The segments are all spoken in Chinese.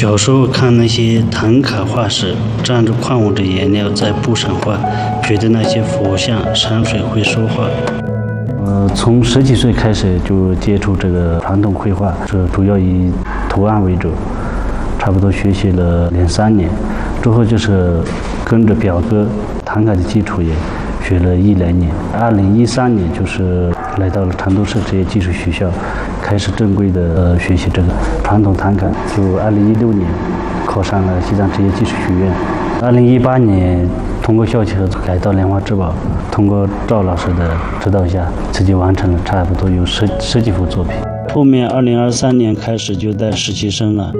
小时候看那些唐卡画室，蘸着矿物质颜料在布上画，觉得那些佛像、山水会说话。从10几岁开始就接触这个传统绘画，主要以图案为主，差不多学习了2、3年，之后就是跟着表哥唐卡的基础也学了1、2年。2013年就是来到了成都市职业技术学校，开始正规的学习这个传统唐卡。就2016年考上了西藏职业技术学院。2018年通过校企合作来到莲花之宝，通过赵老师的指导下，自己完成了差不多有十几幅作品。后面2023年开始就带实习生了。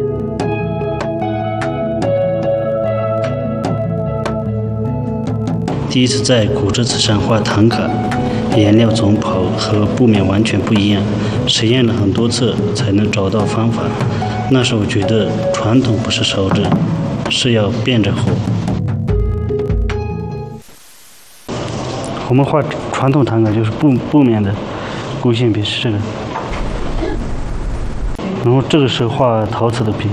第一次在骨折纸上画唐卡，颜料总跑和布面完全不一样，实验了很多次才能找到方法。那时候觉得传统不是烧制，是要变着活。我们画传统唐卡就是布面的勾线笔是这个，然后这个是画陶瓷的笔，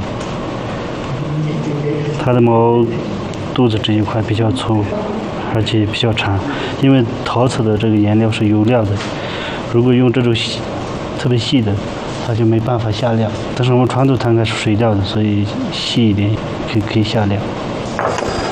它的毛肚子这一块比较粗，而且比较长，因为陶瓷的这个颜料是油料的，如果用这种特别细的，它就没办法下料。但是我们传统唐卡是水料的，所以细一点可以下料。